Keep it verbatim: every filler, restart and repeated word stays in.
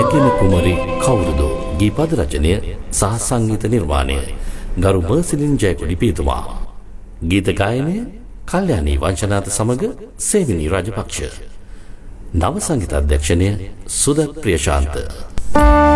නැගෙන කුමරි කවුරුදු ගීපද රචනය සහ සංගීත නිර්මාණය ගරු මර්සිලින් ජයකොඩි පියතුමා. ගීත ගායනය කල්යාණී වංශනාත සමග සේවිනී රාජපක්ෂ. නව සංගීත අධ්‍යක්ෂණය සුදත් ප්‍රියශාන්ත.